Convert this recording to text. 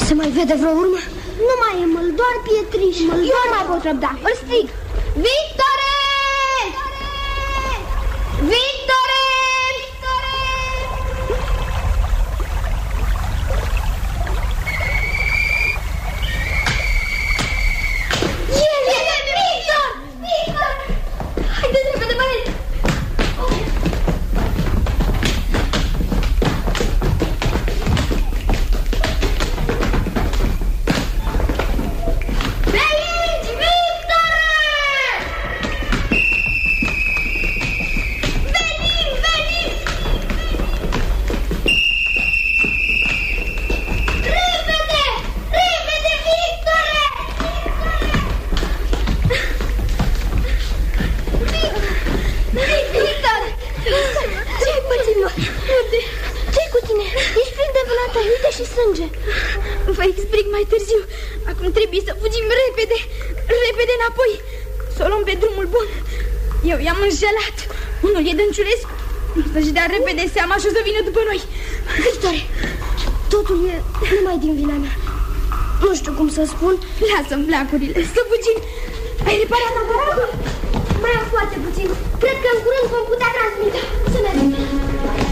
Se mai vede vreo urmă? Nu mai e măl, doar pietriși. Eu nu mai pot răbda. Îl strig. Victore! Victore! Vă explic mai târziu. Acum trebuie să fugim repede. Repede înapoi. Să o luăm pe drumul bun. Eu i-am înșelat. Unul e Dănciulescu. Să-și dea repede seama și o să vină după noi. Victorie, totul e numai din vina mea. Nu știu cum să spun. Lasă-mi flacurile, să fugim. Ai reparat aparatul? Mai am foarte puțin. Cred că în curând vom putea transmite. Să mergem.